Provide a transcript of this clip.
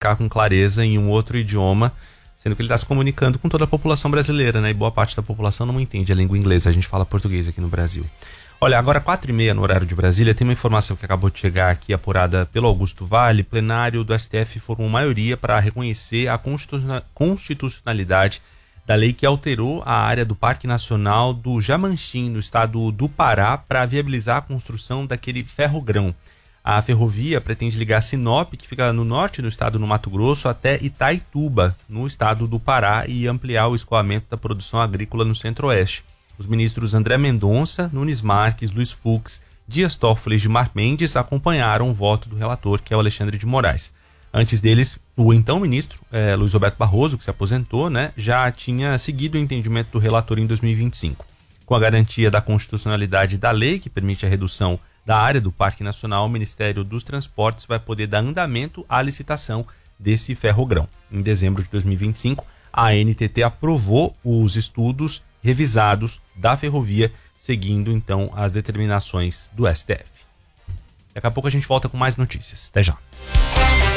explicar com clareza em um outro idioma, sendo que ele está se comunicando com toda a população brasileira, né? E boa parte da população não entende a língua inglesa, a gente fala português aqui no Brasil. Olha, agora 4h30 no horário de Brasília, tem uma informação que acabou de chegar aqui, apurada pelo Augusto Vale. Plenário do STF formou maioria para reconhecer a constitucionalidade da lei que alterou a área do Parque Nacional do Jamanchim, no estado do Pará, para viabilizar a construção daquele ferrogrão. A ferrovia pretende ligar Sinop, que fica no norte do estado, no Mato Grosso, até Itaituba, no estado do Pará, e ampliar o escoamento da produção agrícola no centro-oeste. Os ministros André Mendonça, Nunes Marques, Luiz Fux, Dias Toffoli e Gilmar Mendes acompanharam o voto do relator, que é o Alexandre de Moraes. Antes deles, o então ministro Luiz Roberto Barroso, que se aposentou, né, já tinha seguido o entendimento do relator em 2025. Com a garantia da constitucionalidade da lei, que permite a redução da área do Parque Nacional, o Ministério dos Transportes vai poder dar andamento à licitação desse ferrogrão. Em dezembro de 2025, a ANTT aprovou os estudos revisados da ferrovia, seguindo então as determinações do STF. Daqui a pouco a gente volta com mais notícias. Até já.